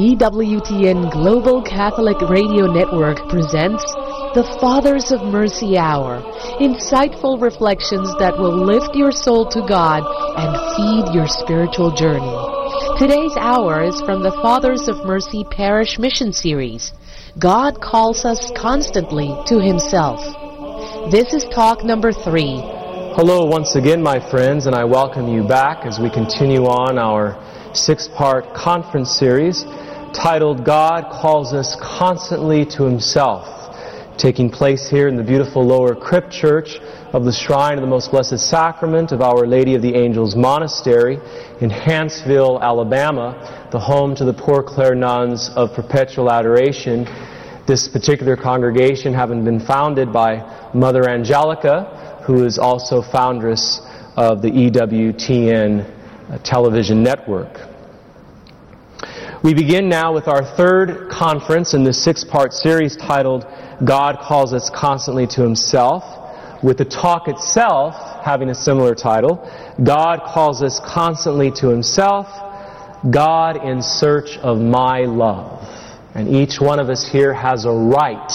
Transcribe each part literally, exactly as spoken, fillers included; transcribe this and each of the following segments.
E W T N Global Catholic Radio Network presents the Fathers of Mercy Hour, insightful reflections that will lift your soul to God and feed your spiritual journey. Today's hour is from the Fathers of Mercy Parish Mission Series, God Calls Us Constantly to Himself. This is talk number three. Hello once again, my friends, and I welcome you back as we continue on our six-part conference series titled God Calls Us Constantly to Himself, taking place here in the beautiful Lower Crypt Church of the Shrine of the Most Blessed Sacrament of Our Lady of the Angels Monastery in Hanceville, Alabama, the home to the Poor Clare Nuns of Perpetual Adoration. This particular congregation having been founded by Mother Angelica, who is also foundress of the E W T N television network. We begin now with our third conference in this six-part series titled God Calls Us Constantly to Himself, with the talk itself having a similar title, God Calls Us Constantly to Himself, God in Search of My Love. And each one of us here has a right,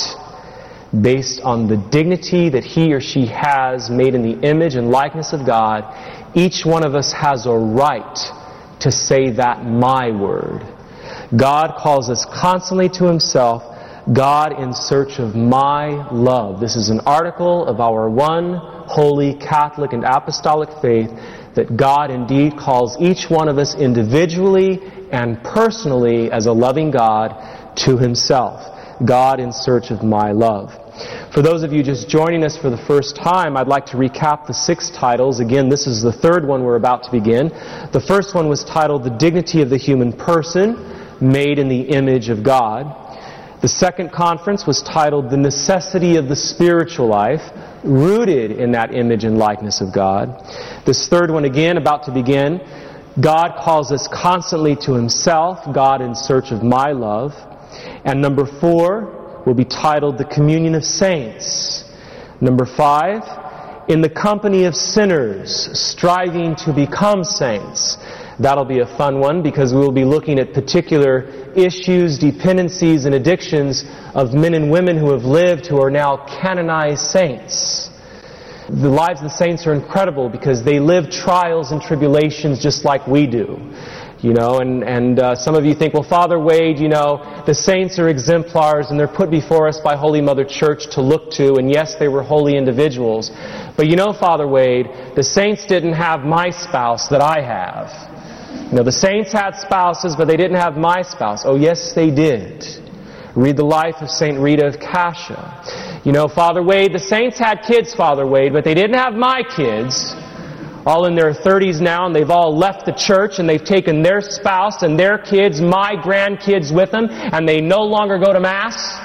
based on the dignity that he or she has, made in the image and likeness of God, each one of us has a right to say that my word. God calls us constantly to Himself, God in search of my love. This is an article of our one holy Catholic and apostolic faith, that God indeed calls each one of us individually and personally as a loving God to Himself. God in search of my love. For those of you just joining us for the first time, I'd like to recap the six titles. Again, this is the third one we're about to begin. The first one was titled The Dignity of the Human Person, Made in the Image of God. The second conference was titled The Necessity of the Spiritual Life, Rooted in that Image and Likeness of God. This third one, again, about to begin, God Calls Us Constantly to Himself, God in Search of My Love. And number four will be titled The Communion of Saints. Number five, In the Company of Sinners, Striving to Become Saints. That'll be a fun one because we will be looking at particular issues, dependencies, and addictions of men and women who have lived who are now canonized saints. The lives of the saints are incredible because they live trials and tribulations just like we do. You know, and, and uh, some of you think, well, Father Wade, you know, the saints are exemplars and they're put before us by Holy Mother Church to look to, and yes, they were holy individuals. But you know, Father Wade, the saints didn't have my spouse that I have. You know, the saints had spouses, but they didn't have my spouse. Oh, yes, they did. Read the life of Saint Rita of Cascia. You know, Father Wade, the saints had kids, Father Wade, but they didn't have my kids. All in their thirties now, and they've all left the church, and they've taken their spouse and their kids, my grandkids, with them, and they no longer go to Mass.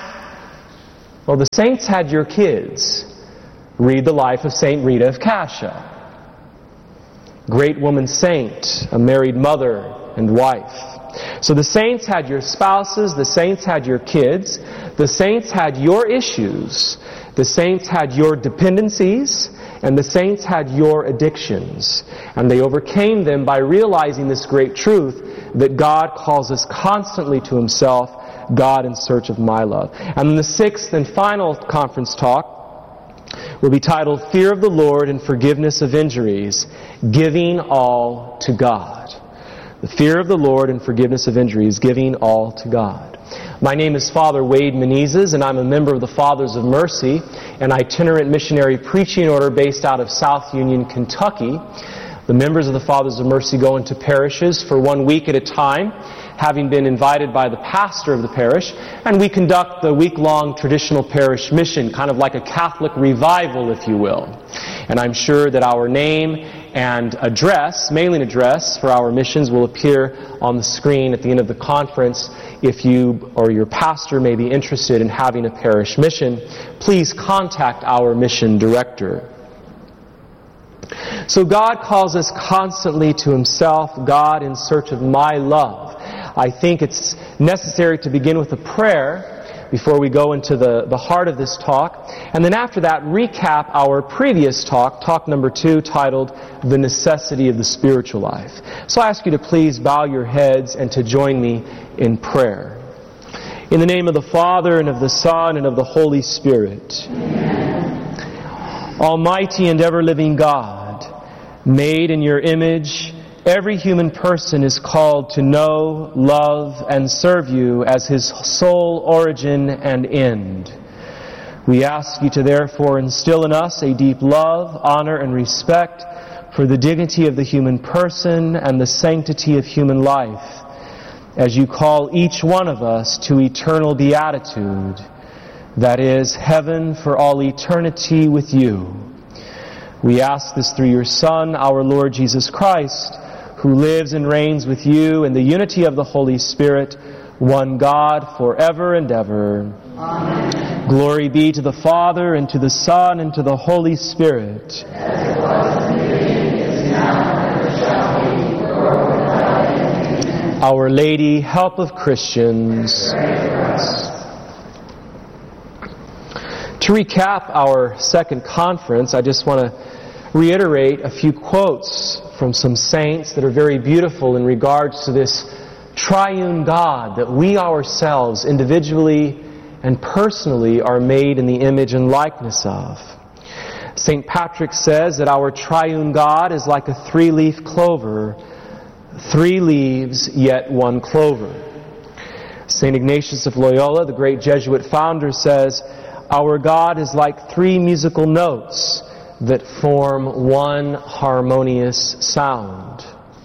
Well, the saints had your kids. Read the life of Saint Rita of Cascia. Great woman saint, a married mother and wife. So the saints had your spouses, the saints had your kids, the saints had your issues, the saints had your dependencies, and the saints had your addictions. And they overcame them by realizing this great truth that God calls us constantly to Himself, God in search of my love. And then the sixth and final conference talk will be titled Fear of the Lord and Forgiveness of Injuries, Giving All to God. The fear of the Lord and forgiveness of injuries, giving all to God. My name is Father Wade Menezes, and I'm a member of the Fathers of Mercy, an itinerant missionary preaching order based out of South Union, Kentucky. The members of the Fathers of Mercy go into parishes for one week at a time, having been invited by the pastor of the parish, and we conduct the week-long traditional parish mission, kind of like a Catholic revival, if you will. And I'm sure that our name and address, mailing address for our missions, will appear on the screen at the end of the conference. If you or your pastor may be interested in having a parish mission, please contact our mission director. So God calls us constantly to Himself, God in search of my love. I think it's necessary to begin with a prayer before we go into the, the heart of this talk. And then after that, recap our previous talk, talk number two, titled The Necessity of the Spiritual Life. So I ask you to please bow your heads and to join me in prayer. In the name of the Father, and of the Son, and of the Holy Spirit. Amen. Almighty and ever-living God, made in your image, every human person is called to know, love, and serve you as his sole origin and end. We ask you to therefore instill in us a deep love, honor, and respect for the dignity of the human person and the sanctity of human life, as you call each one of us to eternal beatitude, that is, heaven for all eternity with you. We ask this through your Son, our Lord Jesus Christ, who lives and reigns with you in the unity of the Holy Spirit, one God, forever and ever. Amen. Glory be to the Father, and to the Son, and to the Holy Spirit. As it was in the beginning, is now, and ever shall be, world without end. Amen. Our Lady, help of Christians. To recap our second conference, I just want to reiterate a few quotes from some saints that are very beautiful in regards to this triune God that we ourselves individually and personally are made in the image and likeness of. Saint Patrick says that our triune God is like a three-leaf clover, three leaves yet one clover. Saint Ignatius of Loyola, the great Jesuit founder, says, our God is like three musical notes that form one harmonious sound.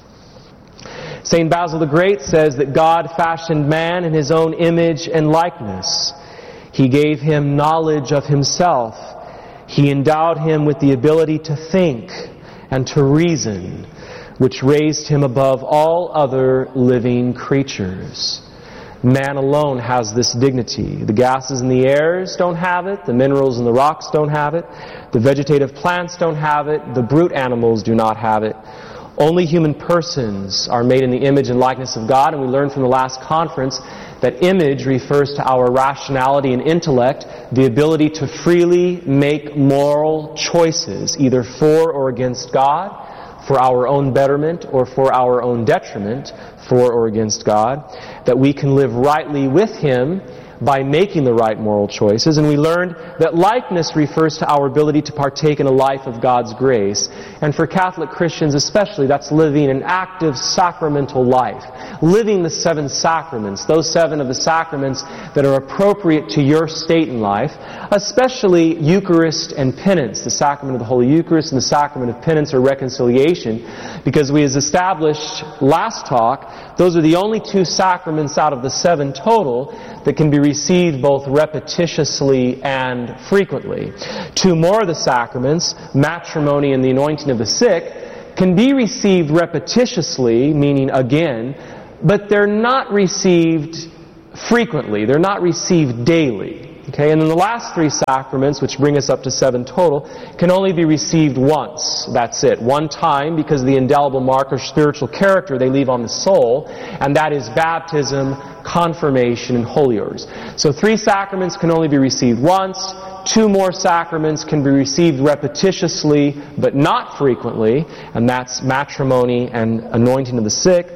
Saint Basil the Great says that God fashioned man in his own image and likeness. He gave him knowledge of himself. He endowed him with the ability to think and to reason, which raised him above all other living creatures. Man alone has this dignity. The gases in the airs don't have it. The minerals in the rocks don't have it. The vegetative plants don't have it. The brute animals do not have it. Only human persons are made in the image and likeness of God, and we learned from the last conference that image refers to our rationality and intellect, the ability to freely make moral choices, either for or against God, for our own betterment or for our own detriment, for or against God, that we can live rightly with Him by making the right moral choices. And we learned that likeness refers to our ability to partake in a life of God's grace. And for Catholic Christians especially, that's living an active sacramental life. Living the seven sacraments, those seven of the sacraments that are appropriate to your state in life, especially Eucharist and penance, the sacrament of the Holy Eucharist and the sacrament of penance or reconciliation, because we as established last talk, those are the only two sacraments out of the seven total that can be received both repetitiously and frequently. Two more of the sacraments, matrimony and the anointing of the sick, can be received repetitiously, meaning again, but they're not received frequently. They're not received daily. Okay, and then the last three sacraments, which bring us up to seven total, can only be received once. That's it. One time, because of the indelible mark of spiritual character they leave on the soul, and that is baptism, confirmation, and holy orders. So three sacraments can only be received once. Two more sacraments can be received repetitiously, but not frequently, and that's matrimony and anointing of the sick.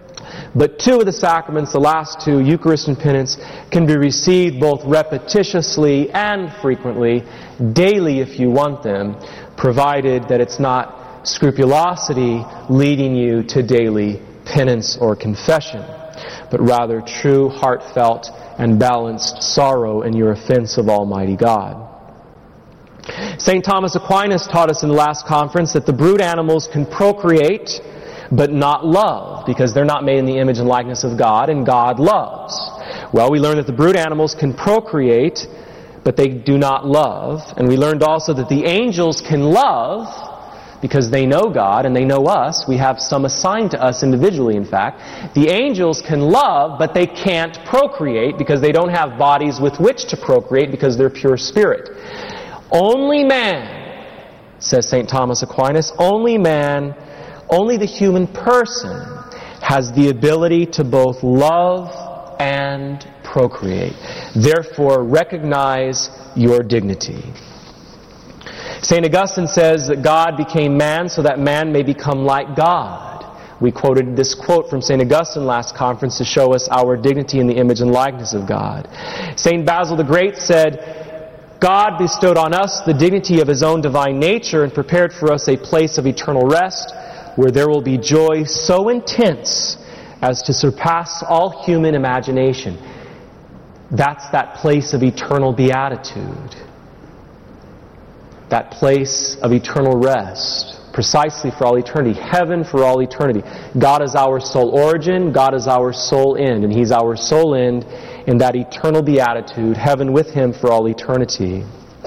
But two of the sacraments, the last two, Eucharist and penance, can be received both repetitiously and frequently, daily if you want them, provided that it's not scrupulosity leading you to daily penance or confession, but rather true, heartfelt, and balanced sorrow in your offense of Almighty God. Saint Thomas Aquinas taught us in the last conference that the brute animals can procreate but not love, because they're not made in the image and likeness of God, and God loves. Well, we learned that the brute animals can procreate, but they do not love. And we learned also that the angels can love, because they know God and they know us. We have some assigned to us individually, in fact. The angels can love, but they can't procreate, because they don't have bodies with which to procreate, because they're pure spirit. Only man, says Saint Thomas Aquinas, only man, only the human person has the ability to both love and procreate. Therefore, recognize your dignity. Saint Augustine says that God became man so that man may become like God. We quoted this quote from Saint Augustine last conference to show us our dignity in the image and likeness of God. Saint Basil the Great said, God bestowed on us the dignity of His own divine nature and prepared for us a place of eternal rest where there will be joy so intense as to surpass all human imagination. That's that place of eternal beatitude. That place of eternal rest, precisely for all eternity. Heaven for all eternity. God is our sole origin, God is our sole end, and He's our sole end in that eternal beatitude, heaven with Him for all eternity.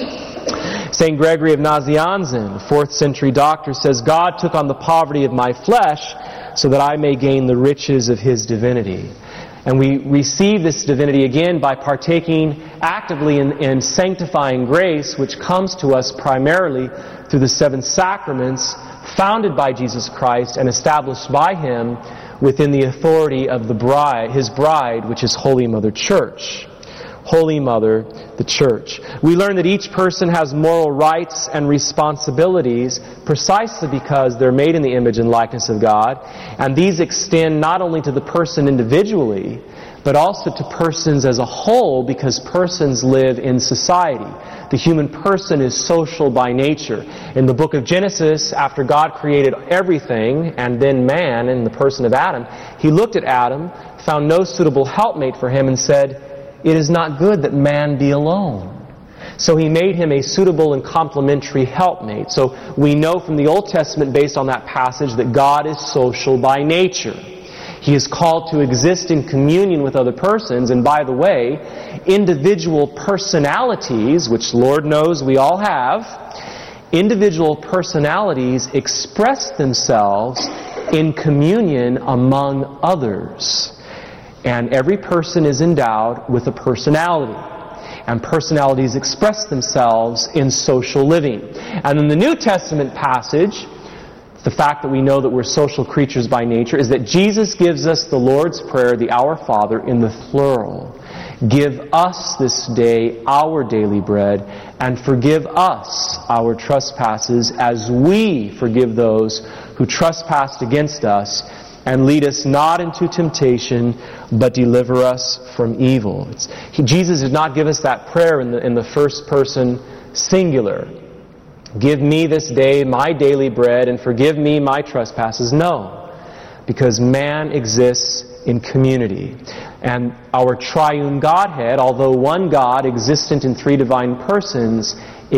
Saint Gregory of Nazianzen, the fourth century doctor, says, God took on the poverty of my flesh so that I may gain the riches of His divinity. And we receive this divinity again by partaking actively in, in sanctifying grace, which comes to us primarily through the seven sacraments founded by Jesus Christ and established by Him within the authority of the bride, His bride, which is Holy Mother Church. Holy Mother, the Church. We learn that each person has moral rights and responsibilities precisely because they're made in the image and likeness of God, and these extend not only to the person individually, but also to persons as a whole, because persons live in society. The human person is social by nature. In the book of Genesis, after God created everything, and then man in the person of Adam, He looked at Adam, found no suitable helpmate for him, and said, it is not good that man be alone. So He made him a suitable and complementary helpmate. So we know from the Old Testament, based on that passage, that God is social by nature. He is called to exist in communion with other persons. And by the way, individual personalities, which Lord knows we all have, individual personalities express themselves in communion among others. And every person is endowed with a personality. And personalities express themselves in social living. And in the New Testament passage, the fact that we know that we're social creatures by nature is that Jesus gives us the Lord's Prayer, the Our Father, in the plural. Give us this day our daily bread, and forgive us our trespasses as we forgive those who trespass against us. And lead us not into temptation, but deliver us from evil. It's, he, Jesus did not give us that prayer in the, in the first person singular. Give me this day my daily bread and forgive me my trespasses. No, because man exists in community. And our triune Godhead, although one God existent in three divine persons,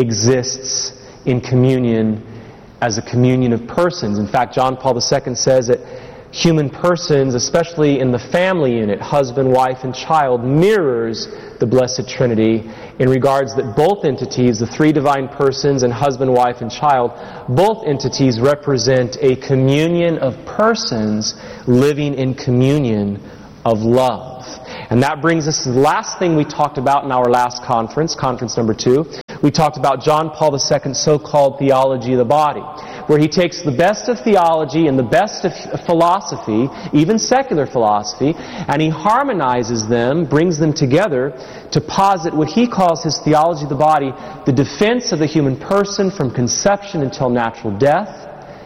exists in communion as a communion of persons. In fact, John Paul the Second says that human persons, especially in the family unit, husband, wife, and child, mirrors the Blessed Trinity in regards that both entities, the three divine persons and husband, wife, and child, both entities represent a communion of persons living in communion of love. And that brings us to the last thing we talked about in our last conference, conference number two. We talked about John Paul the Second's so-called theology of the body, where he takes the best of theology and the best of philosophy, even secular philosophy, and he harmonizes them, brings them together to posit what he calls his theology of the body, the defense of the human person from conception until natural death.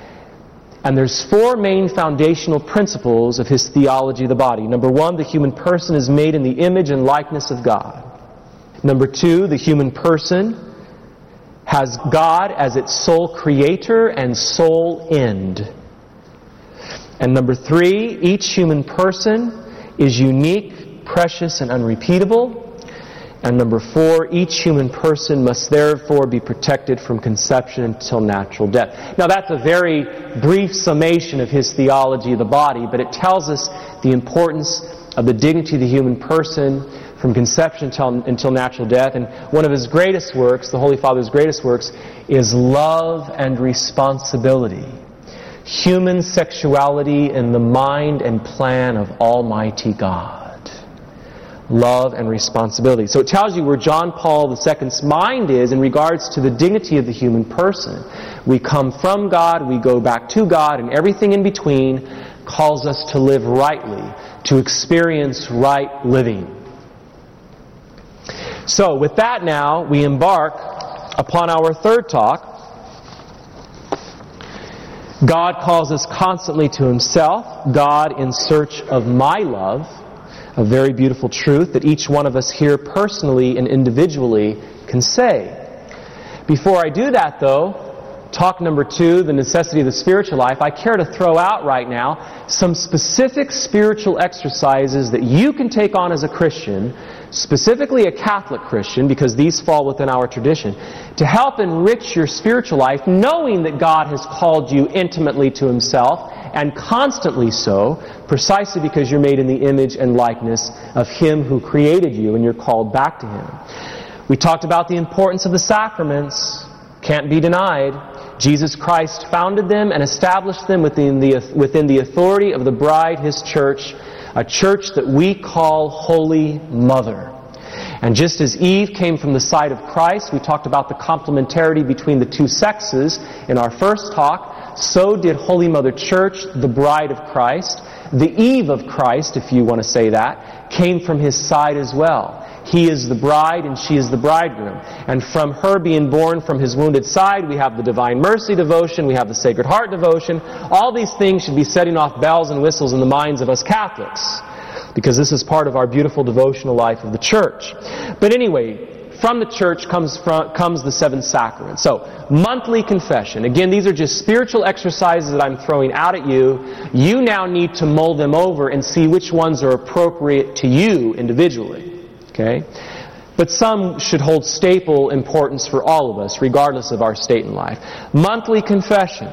And there's four main foundational principles of his theology of the body. Number one, the human person is made in the image and likeness of God. Number two, the human person has God as its sole creator and sole end. And number three, each human person is unique, precious, and unrepeatable. And number four, each human person must therefore be protected from conception until natural death. Now that's a very brief summation of his theology of the body, but it tells us the importance of the dignity of the human person from conception until, until natural death. And one of his greatest works, the Holy Father's greatest works, is Love and Responsibility. Human sexuality in the mind and plan of Almighty God. Love and responsibility. So it tells you where John Paul the Second's mind is in regards to the dignity of the human person. We come from God, we go back to God, and everything in between calls us to live rightly, to experience right living. So, with that now, we embark upon our third talk. God calls us constantly to Himself. God in search of my love. A very beautiful truth that each one of us here personally and individually can say. Before I do that, though, talk number two, the necessity of the spiritual life, I care to throw out right now some specific spiritual exercises that you can take on as a Christian, specifically a Catholic Christian, because these fall within our tradition, to help enrich your spiritual life, knowing that God has called you intimately to Himself, and constantly so, precisely because you're made in the image and likeness of Him who created you, and you're called back to Him. We talked about the importance of the sacraments. Can't be denied. Jesus Christ founded them and established them within the, within the authority of the bride, His church, a church that we call Holy Mother. And just as Eve came from the side of Christ, we talked about the complementarity between the two sexes in our first talk, so did Holy Mother Church, the bride of Christ. The Eve of Christ, if you want to say that, came from His side as well. He is the bride and she is the bridegroom. And from her being born from His wounded side, we have the Divine Mercy devotion, we have the Sacred Heart devotion. All these things should be setting off bells and whistles in the minds of us Catholics, because this is part of our beautiful devotional life of the Church. But anyway, from the Church comes from, comes the seven sacraments. So, monthly confession. Again, these are just spiritual exercises that I'm throwing out at you. You now need to mull them over and see which ones are appropriate to you individually. Okay? But some should hold staple importance for all of us, regardless of our state in life. Monthly confession.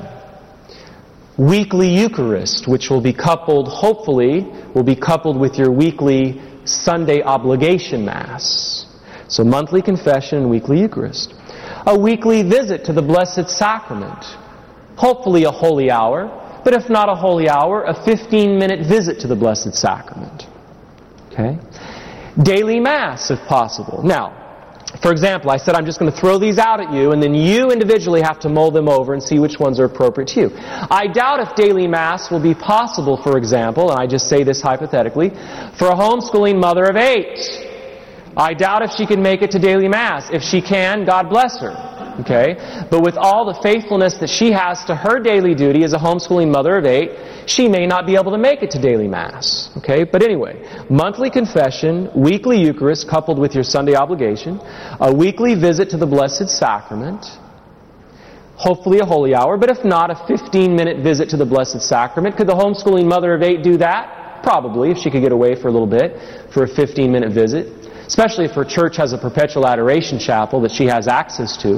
Weekly Eucharist, which will be coupled, hopefully, will be coupled with your weekly Sunday obligation Mass. So monthly confession and weekly Eucharist. A weekly visit to the Blessed Sacrament. Hopefully a holy hour, but if not a holy hour, a fifteen-minute visit to the Blessed Sacrament. Okay? Daily Mass, if possible. Now, for example, I said I'm just going to throw these out at you, and then you individually have to mull them over and see which ones are appropriate to you. I doubt if daily Mass will be possible, for example, and I just say this hypothetically, for a homeschooling mother of eight. I doubt if she can make it to daily Mass. If she can, God bless her. Okay? But with all the faithfulness that she has to her daily duty as a homeschooling mother of eight, she may not be able to make it to daily Mass. Okay? But anyway, monthly confession, weekly Eucharist coupled with your Sunday obligation, a weekly visit to the Blessed Sacrament, hopefully a holy hour, but if not, a fifteen-minute visit to the Blessed Sacrament. Could the homeschooling mother of eight do that? Probably, if she could get away for a little bit for a fifteen-minute visit. Especially if her church has a perpetual adoration chapel that she has access to.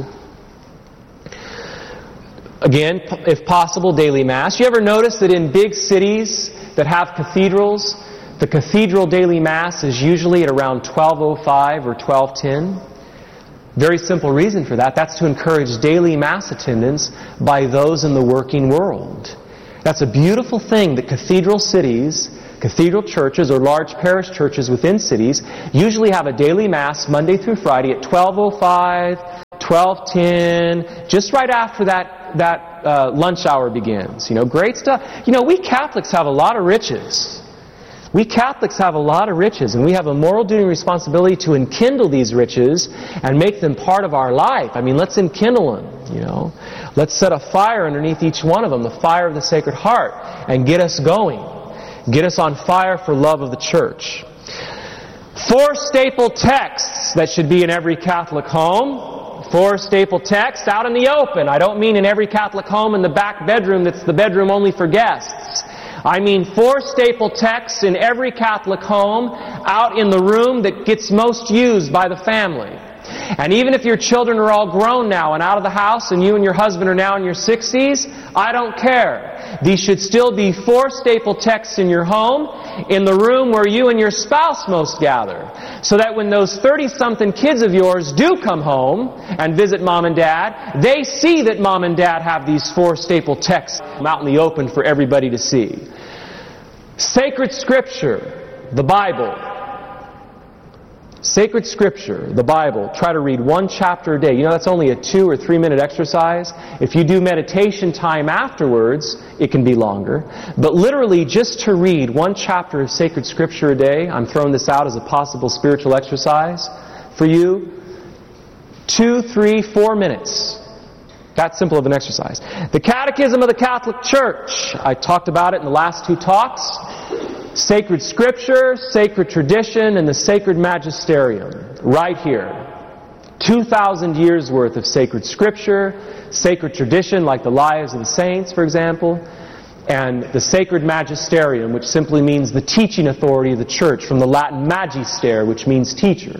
Again, if possible, daily Mass. You ever notice that in big cities that have cathedrals, the cathedral daily Mass is usually at around twelve oh five or twelve ten? Very simple reason for that. That's to encourage daily Mass attendance by those in the working world. That's a beautiful thing that cathedral cities, cathedral churches or large parish churches within cities usually have a daily Mass Monday through Friday at twelve oh five, twelve ten, just right after that that uh, lunch hour begins. You know, great stuff. You know, we Catholics have a lot of riches. We Catholics have a lot of riches, and we have a moral duty and responsibility to enkindle these riches and make them part of our life. I mean, let's enkindle them, you know. Let's set a fire underneath each one of them, the fire of the Sacred Heart, and get us going. Get us on fire for love of the Church. Four staple texts that should be in every Catholic home. Four staple texts out in the open. I don't mean in every Catholic home in the back bedroom that's the bedroom only for guests. I mean four staple texts in every Catholic home out in the room that gets most used by the family. And even if your children are all grown now and out of the house and you and your husband are now in your sixties, I don't care. These should still be four staple texts in your home, in the room where you and your spouse most gather. So that when those thirty-something kids of yours do come home and visit mom and dad, they see that mom and dad have these four staple texts out in the open for everybody to see. Sacred Scripture, the Bible. Sacred Scripture, the Bible, try to read one chapter a day. You know, that's only a two or three minute exercise. If you do meditation time afterwards, it can be longer. But literally, just to read one chapter of Sacred Scripture a day, I'm throwing this out as a possible spiritual exercise, for you? Two, three, four minutes. That simple of an exercise. The Catechism of the Catholic Church. I talked about it in the last two talks. Sacred Scripture, Sacred Tradition, and the Sacred Magisterium. Right here. two thousand years worth of Sacred Scripture, Sacred Tradition, like the Lives of the Saints, for example, and the Sacred Magisterium, which simply means the teaching authority of the Church, from the Latin magister, which means teacher.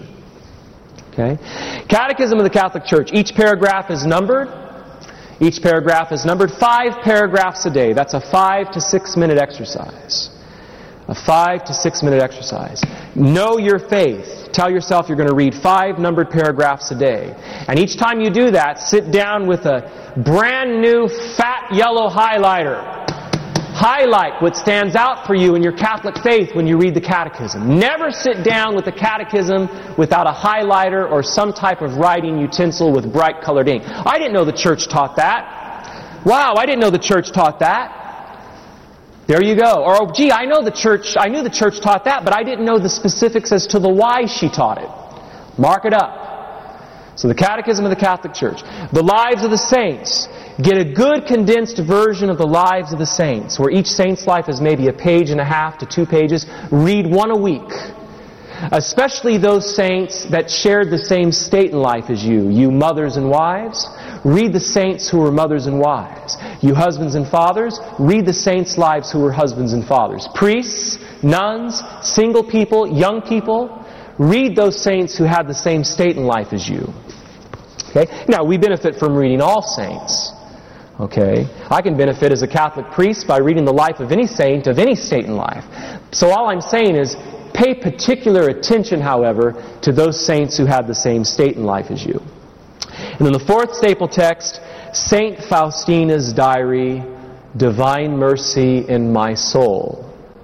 Okay? Catechism of the Catholic Church. Each paragraph is numbered. Each paragraph is numbered. Five paragraphs a day. That's a five to six minute exercise. A five to six minute exercise. Know your faith. Tell yourself you're going to read five numbered paragraphs a day. And each time you do that, sit down with a brand new fat yellow highlighter. Highlight what stands out for you in your Catholic faith when you read the Catechism. Never sit down with the Catechism without a highlighter or some type of writing utensil with bright colored ink. I didn't know the Church taught that. Wow, I didn't know the Church taught that. There you go. Or, oh, gee, I know the Church, I knew the Church taught that, but I didn't know the specifics as to the why she taught it. Mark it up. So the Catechism of the Catholic Church. The Lives of the Saints. Get a good condensed version of the Lives of the Saints, where each saint's life is maybe a page and a half to two pages. Read one a week. Especially those saints that shared the same state in life as you. You mothers and wives, read the saints who were mothers and wives. You husbands and fathers, read the saints' lives who were husbands and fathers. Priests, nuns, single people, young people, read those saints who had the same state in life as you. Okay? Now, we benefit from reading all saints. Okay? I can benefit as a Catholic priest by reading the life of any saint of any state in life. So all I'm saying is, pay particular attention, however, to those saints who had the same state in life as you. And then the fourth staple text, Saint Faustina's Diary, Divine Mercy in My Soul.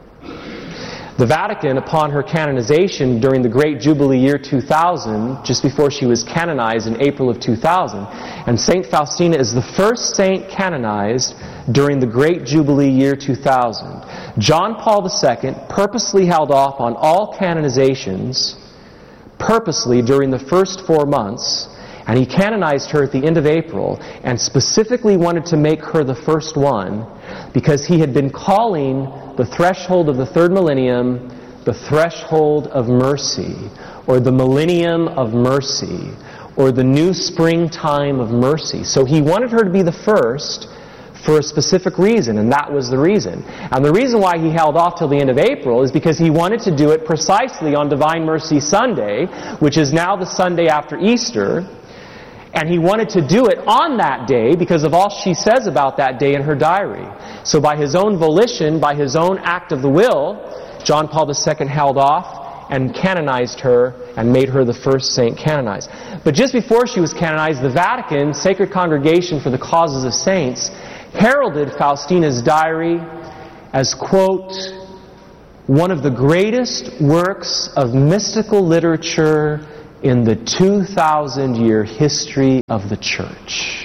The Vatican, upon her canonization during the Great Jubilee year two thousand, just before she was canonized in April of two thousand, and Saint Faustina is the first saint canonized during the Great Jubilee year two thousand. John Paul the Second purposely held off on all canonizations, purposely during the first four months, and he canonized her at the end of April, and specifically wanted to make her the first one, because he had been calling the threshold of the third millennium the threshold of mercy, or the millennium of mercy, or the new springtime of mercy. So he wanted her to be the first for a specific reason, and that was the reason. And the reason why he held off till the end of April is because he wanted to do it precisely on Divine Mercy Sunday, which is now the Sunday after Easter. And he wanted to do it on that day because of all she says about that day in her diary. So by his own volition, by his own act of the will, John Paul the Second held off and canonized her and made her the first saint canonized. But just before she was canonized, the Vatican, Sacred Congregation for the Causes of Saints, heralded Faustina's diary as, quote, one of the greatest works of mystical literature in the two thousand year history of the Church.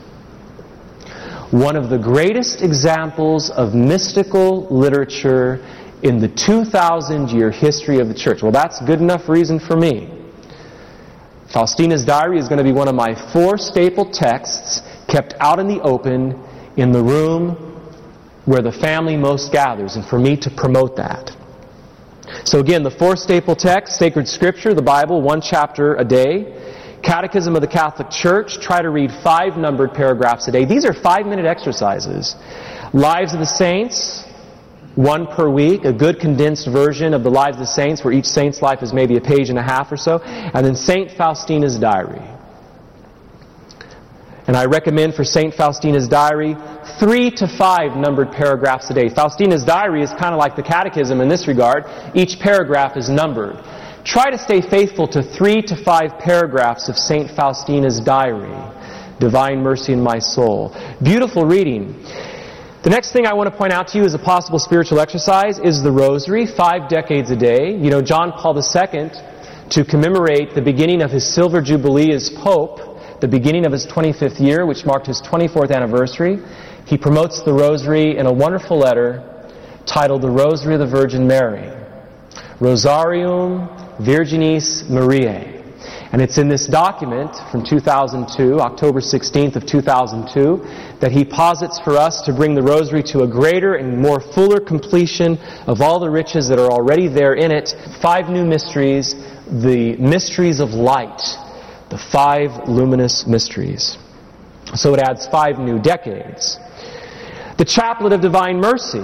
One of the greatest examples of mystical literature in the two thousand year history of the Church. Well, that's good enough reason for me. Faustina's diary is going to be one of my four staple texts kept out in the open in the room where the family most gathers, and for me to promote that. So again, the four staple texts, Sacred Scripture, the Bible, one chapter a day. Catechism of the Catholic Church, try to read five numbered paragraphs a day. These are five-minute exercises. Lives of the Saints, one per week, a good condensed version of the Lives of the Saints, where each saint's life is maybe a page and a half or so. And then Saint Faustina's Diary. And I recommend for Saint Faustina's Diary, three to five numbered paragraphs a day. Faustina's Diary is kind of like the Catechism in this regard. Each paragraph is numbered. Try to stay faithful to three to five paragraphs of Saint Faustina's Diary, Divine Mercy in My Soul. Beautiful reading. The next thing I want to point out to you as a possible spiritual exercise is the Rosary, five decades a day. You know, John Paul the Second, to commemorate the beginning of his Silver Jubilee as Pope, the beginning of his twenty-fifth year, which marked his twenty-fourth anniversary, he promotes the Rosary in a wonderful letter titled The Rosary of the Virgin Mary. Rosarium Virginis Mariae. And it's in this document from two thousand two, October sixteenth of two thousand two, that he posits for us to bring the Rosary to a greater and more fuller completion of all the riches that are already there in it. Five new mysteries, the mysteries of light, the five luminous mysteries. So it adds five new decades. The Chaplet of Divine Mercy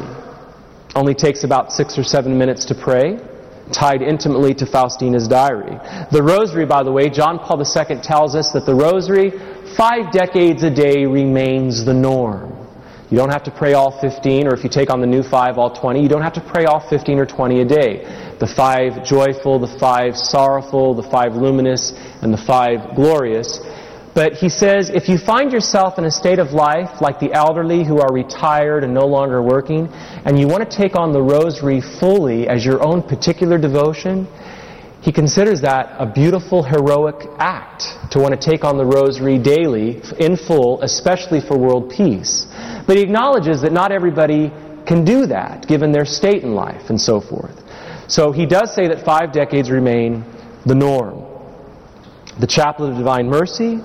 only takes about six or seven minutes to pray, tied intimately to Faustina's diary. The Rosary, by the way, John Paul the Second tells us that the Rosary, five decades a day remains the norm. You don't have to pray all fifteen, or if you take on the new five, all twenty. You don't have to pray all fifteen or twenty a day. The five joyful, the five sorrowful, the five luminous, and the five glorious. But he says, if you find yourself in a state of life like the elderly who are retired and no longer working, and you want to take on the Rosary fully as your own particular devotion, he considers that a beautiful, heroic act to want to take on the Rosary daily, in full, especially for world peace. But he acknowledges that not everybody can do that, given their state in life and so forth. So he does say that five decades remain the norm. The Chaplet of Divine Mercy,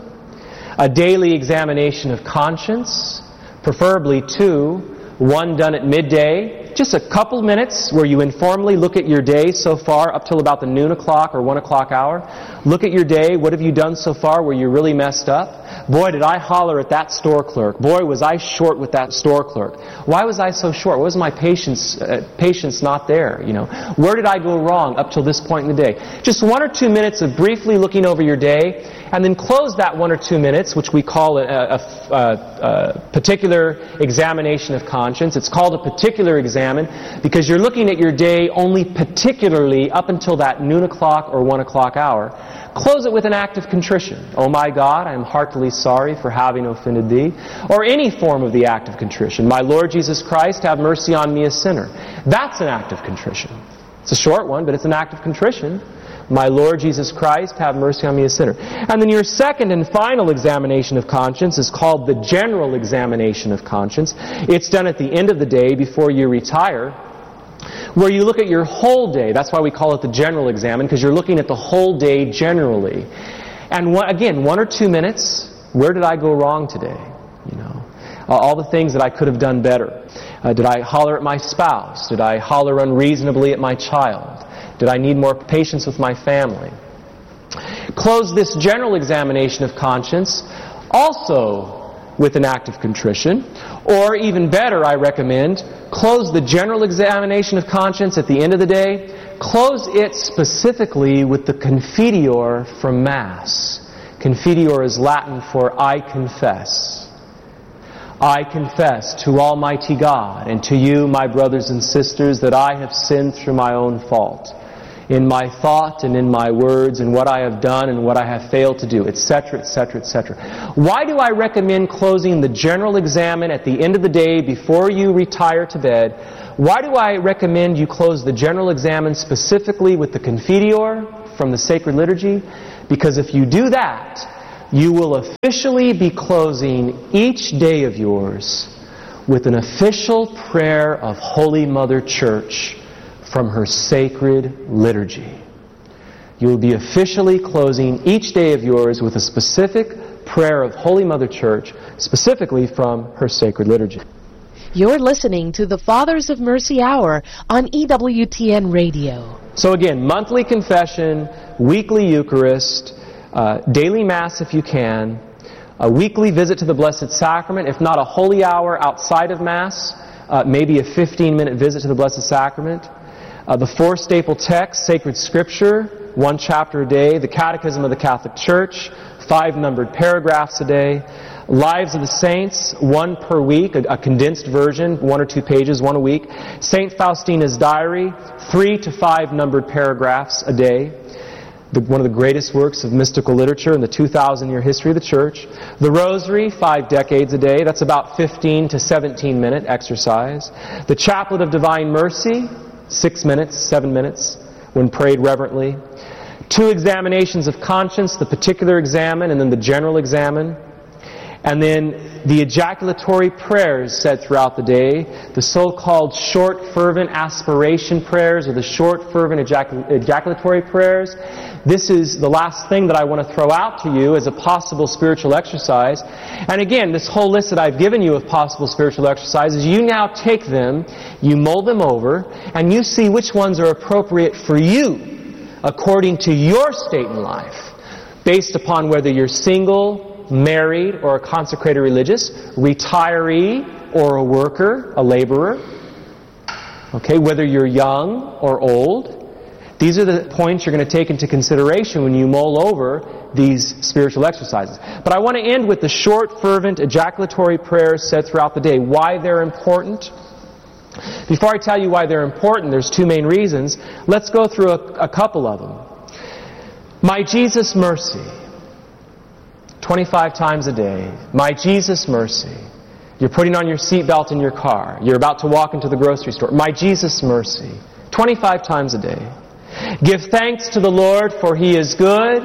a daily examination of conscience, preferably two, one done at midday, just a couple minutes where you informally look at your day so far up till about the noon o'clock or one o'clock hour. Look at your day. What have you done so far where you really messed up? Boy, did I holler at that store clerk. Boy, was I short with that store clerk. Why was I so short? What was my patience, uh, patience not there? You know, where did I go wrong up till this point in the day? Just one or two minutes of briefly looking over your day, and then close that one or two minutes, which we call a, a, a, a particular examination of conscience. It's called a particular examine because you're looking at your day only particularly up until that noon o'clock or one o'clock hour. Close it with an act of contrition. Oh my God, I am heartily sorry for having offended Thee. Or any form of the act of contrition. My Lord Jesus Christ, have mercy on me, a sinner. That's an act of contrition. It's a short one, but it's an act of contrition. My Lord Jesus Christ, have mercy on me, a sinner. And then your second and final examination of conscience is called the general examination of conscience. It's done at the end of the day before you retire, where you look at your whole day. That's why we call it the general examine, because you're looking at the whole day generally. And one, again, one or two minutes, where did I go wrong today? You know, uh, all the things that I could have done better. Uh, did I holler at my spouse? Did I holler unreasonably at my child? Did I need more patience with my family? Close this general examination of conscience also with an act of contrition. Or even better, I recommend, close the general examination of conscience at the end of the day. Close it specifically with the Confiteor from Mass. Confiteor is Latin for I confess. I confess to Almighty God and to you, my brothers and sisters, that I have sinned through my own fault, in my thought and in my words, and what I have done and what I have failed to do, et cetera, et cetera, et cetera. Why do I recommend closing the general examen at the end of the day before you retire to bed? Why do I recommend you close the general examen specifically with the Confiteor from the Sacred Liturgy? Because if you do that, you will officially be closing each day of yours with an official prayer of Holy Mother Church from her sacred liturgy. You will be officially closing each day of yours with a specific prayer of Holy Mother Church, specifically from her sacred liturgy. You're listening to the Fathers of Mercy Hour on E W T N Radio. So again, monthly confession, weekly Eucharist, uh, daily Mass if you can, a weekly visit to the Blessed Sacrament, if not a holy hour outside of Mass, uh, maybe a fifteen-minute visit to the Blessed Sacrament. Uh, the four staple texts, Sacred Scripture, one chapter a day, the Catechism of the Catholic Church, five numbered paragraphs a day, Lives of the Saints, one per week, a, a condensed version, one or two pages, one a week, Saint Faustina's Diary, three to five numbered paragraphs a day, the, one of the greatest works of mystical literature in the two thousand year history of the Church, the Rosary, five decades a day, that's about fifteen to seventeen minute exercise, the Chaplet of Divine Mercy, Six minutes, seven minutes, when prayed reverently. Two examinations of conscience, the particular examen and then the general examen. And then the ejaculatory prayers said throughout the day, the so-called short, fervent aspiration prayers or the short, fervent ejacul- ejaculatory prayers. This is the last thing that I want to throw out to you as a possible spiritual exercise. And again, this whole list that I've given you of possible spiritual exercises, you now take them, you mull them over, and you see which ones are appropriate for you according to your state in life, based upon whether you're single, married, or a consecrated religious, retiree, or a worker, a laborer. Okay, whether you're young or old. These are the points you're going to take into consideration when you mull over these spiritual exercises. But I want to end with the short, fervent, ejaculatory prayers said throughout the day. Why they're important? Before I tell you why they're important, there's two main reasons. Let's go through a, a couple of them. My Jesus, mercy. twenty-five times a day. My Jesus, mercy. You're putting on your seatbelt in your car. You're about to walk into the grocery store. My Jesus, mercy. twenty-five times a day. Give thanks to the Lord, for He is good.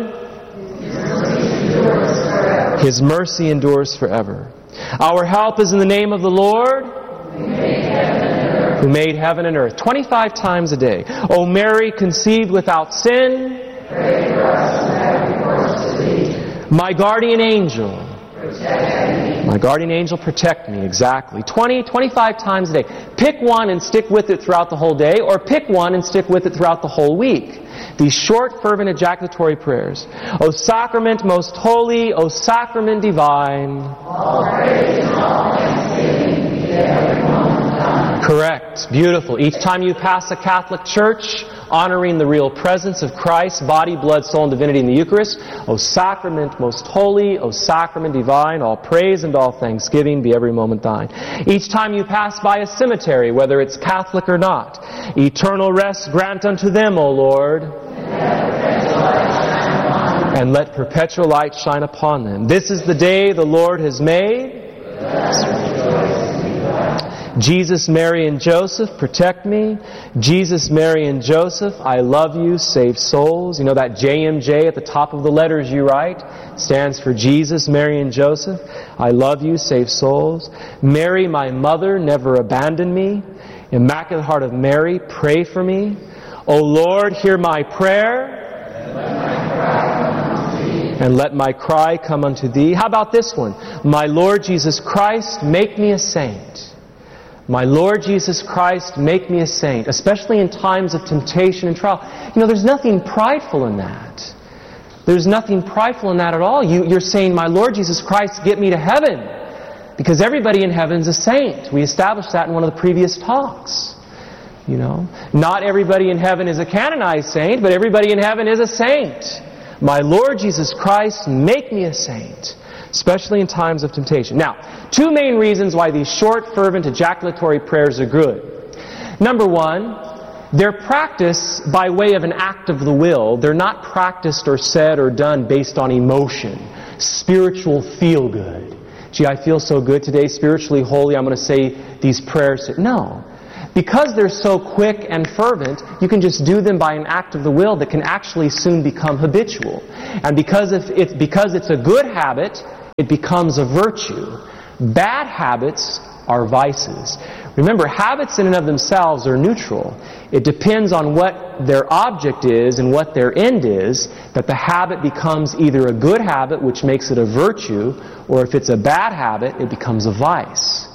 His mercy endures forever. Our help is in the name of the Lord, who made heaven and earth. twenty-five times a day. O Mary, conceived without sin, pray for us who have recourse to Thee. My guardian angel, protect me. My guardian angel, protect me. Exactly. twenty, twenty-five times a day. Pick one and stick with it throughout the whole day, or pick one and stick with it throughout the whole week. These short, fervent, ejaculatory prayers. O sacrament most holy, O sacrament divine. All praise and all thanksgiving be to every moment done. Correct. Beautiful. Each time you pass a Catholic church, honoring the real presence of Christ, body, blood, soul, and divinity in the Eucharist. O sacrament most holy, O sacrament divine, all praise and all thanksgiving be every moment thine. Each time you pass by a cemetery, whether it's Catholic or not, eternal rest grant unto them, O Lord, and let perpetual light shine upon them. This is the day the Lord has made. Jesus, Mary, and Joseph, protect me. Jesus, Mary, and Joseph, I love you, save souls. You know that J M J at the top of the letters you write stands for Jesus, Mary, and Joseph. I love you, save souls. Mary, my mother, never abandon me. Immaculate Heart of Mary, pray for me. O Lord, hear my prayer. And let my cry come unto Thee. How about this one? My Lord Jesus Christ, make me a saint. My Lord Jesus Christ, make me a saint, especially in times of temptation and trial. You know, there's nothing prideful in that. There's nothing prideful in that at all. You, you're saying, my Lord Jesus Christ, get me to heaven. Because everybody in heaven is a saint. We established that in one of the previous talks. You know, not everybody in heaven is a canonized saint, but everybody in heaven is a saint. My Lord Jesus Christ, make me a saint, especially in times of temptation. Now, two main reasons why these short, fervent, ejaculatory prayers are good. Number one, they're practiced by way of an act of the will. They're not practiced or said or done based on emotion, spiritual feel-good. Gee, I feel so good today, spiritually holy, I'm going to say these prayers. No. Because they're so quick and fervent, you can just do them by an act of the will that can actually soon become habitual. And because if it's, because it's a good habit, it becomes a virtue. Bad habits are vices. Remember, habits in and of themselves are neutral. It depends on what their object is and what their end is, that the habit becomes either a good habit, which makes it a virtue, or if it's a bad habit, it becomes a vice.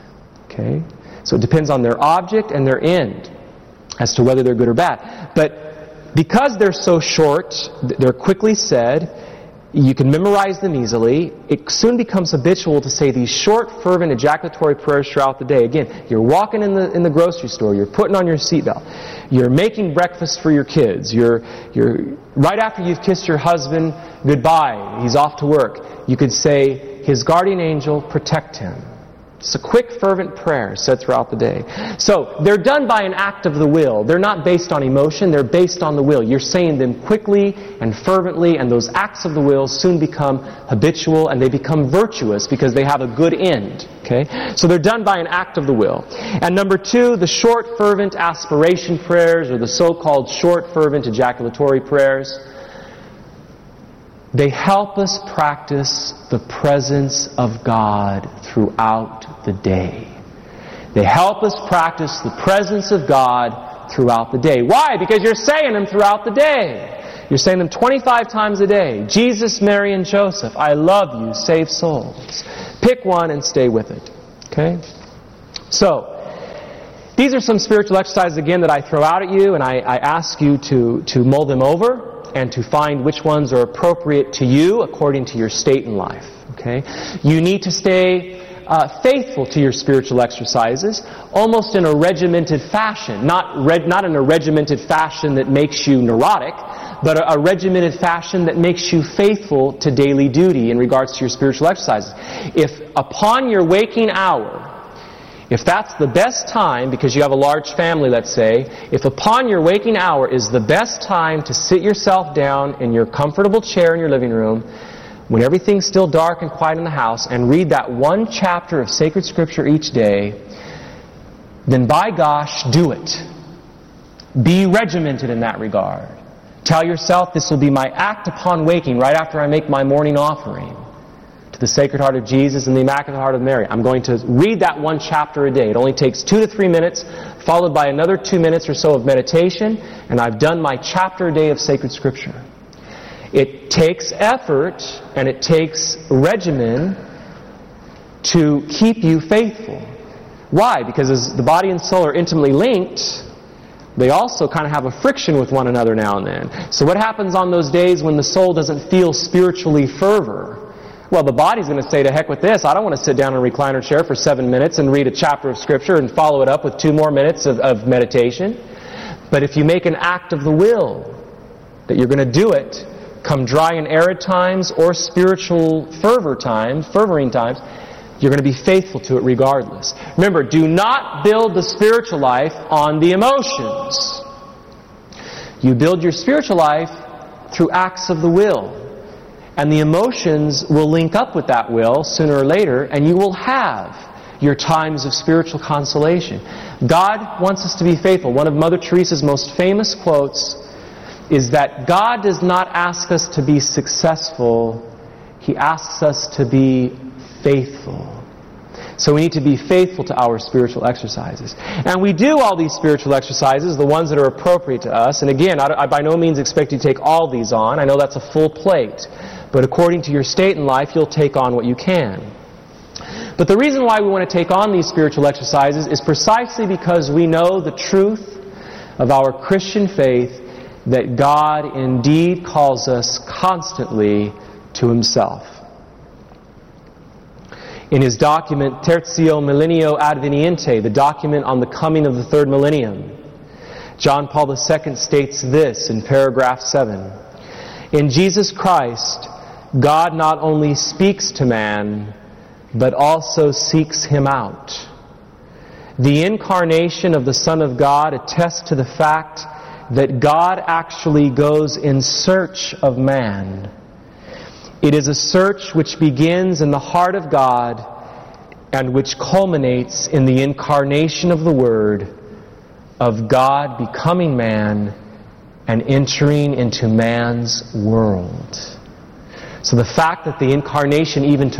Okay? So it depends on their object and their end as to whether they're good or bad. But because they're so short, they're quickly said, you can memorize them easily, it soon becomes habitual to say these short, fervent, ejaculatory prayers throughout the day. Again, you're walking in the in the grocery store, you're putting on your seatbelt, you're making breakfast for your kids, you're you're right after you've kissed your husband goodbye, he's off to work, you could say, His guardian angel, protect him. It's a quick, fervent prayer said throughout the day. So, they're done by an act of the will. They're not based on emotion, they're based on the will. You're saying them quickly and fervently, and those acts of the will soon become habitual, and they become virtuous because they have a good end. Okay? So they're done by an act of the will. And number two, the short, fervent aspiration prayers, or the so-called short, fervent ejaculatory prayers. They help us practice the presence of God throughout the day. They help us practice the presence of God throughout the day. Why? Because you're saying them throughout the day. You're saying them twenty-five times a day. Jesus, Mary, and Joseph, I love you, save souls. Pick one and stay with it. Okay? So, these are some spiritual exercises, again, that I throw out at you, and I, I ask you to, to mull them over and to find which ones are appropriate to you according to your state in life. Okay? You need to stay uh, faithful to your spiritual exercises, almost in a regimented fashion. Not, reg- not in a regimented fashion that makes you neurotic, but a, a regimented fashion that makes you faithful to daily duty in regards to your spiritual exercises. If upon your waking hour, if that's the best time, because you have a large family, let's say, if upon your waking hour is the best time to sit yourself down in your comfortable chair in your living room, when everything's still dark and quiet in the house, and read that one chapter of sacred scripture each day, then by gosh, do it. Be regimented in that regard. Tell yourself, this will be my act upon waking, right after I make my morning offering to the Sacred Heart of Jesus and the Immaculate Heart of Mary. I'm going to read that one chapter a day. It only takes two to three minutes, followed by another two minutes or so of meditation, and I've done my chapter a day of sacred scripture. It takes effort and it takes regimen to keep you faithful. Why? Because as the body and soul are intimately linked, they also kind of have a friction with one another now and then. So what happens on those days when the soul doesn't feel spiritually fervor? Well, the body's going to say, to heck with this. I don't want to sit down in a recliner chair for seven minutes and read a chapter of Scripture and follow it up with two more minutes of, of meditation. But if you make an act of the will that you're going to do it, come dry and arid times or spiritual fervor times, fervoring times, you're going to be faithful to it regardless. Remember, do not build the spiritual life on the emotions. You build your spiritual life through acts of the will. And the emotions will link up with that will sooner or later, and you will have your times of spiritual consolation. God wants us to be faithful. One of Mother Teresa's most famous quotes is that God does not ask us to be successful, He asks us to be faithful. So we need to be faithful to our spiritual exercises. And we do all these spiritual exercises, the ones that are appropriate to us. And again, I, I by no means expect you to take all these on. I know that's a full plate. But according to your state in life, you'll take on what you can. But the reason why we want to take on these spiritual exercises is precisely because we know the truth of our Christian faith, that God indeed calls us constantly to Himself. In his document, Tertio Millennio Adveniente, the document on the coming of the third millennium, John Paul the Second states this in paragraph seven. In Jesus Christ, God not only speaks to man, but also seeks him out. The incarnation of the Son of God attests to the fact that God actually goes in search of man. It is a search which begins in the heart of God and which culminates in the incarnation of the Word, of God becoming man and entering into man's world. So the fact that the incarnation even took